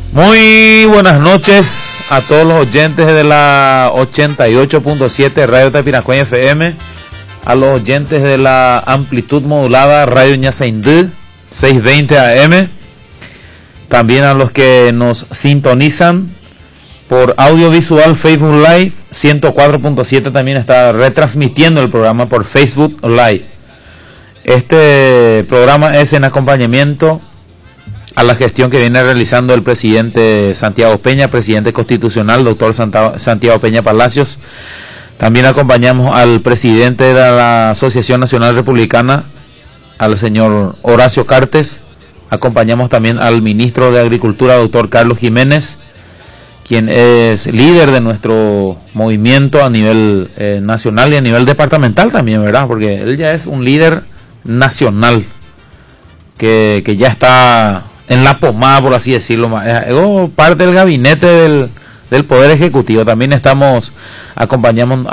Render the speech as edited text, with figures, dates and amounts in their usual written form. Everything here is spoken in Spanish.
Muy buenas noches a todos los oyentes de la 88.7 Radio Tapiracuén FM, a los oyentes de la amplitud modulada Radio Ñasaindú 620 AM, también a los que nos sintonizan por audiovisual Facebook Live 104.7, también está retransmitiendo el programa por Facebook Live. Este programa es en acompañamiento a la gestión que viene realizando el presidente Santiago Peña, presidente constitucional, doctor Santiago Peña Palacios. También acompañamos al presidente de la Asociación Nacional Republicana, al señor Horacio Cartes. Acompañamos también al ministro de Agricultura, doctor Carlos Jiménez, quien es líder de nuestro movimiento a nivel nacional y a nivel departamental también, ¿verdad? Porque él ya es un líder nacional que ya está en la pomada, por así decirlo, parte del gabinete del Poder Ejecutivo. También acompañamos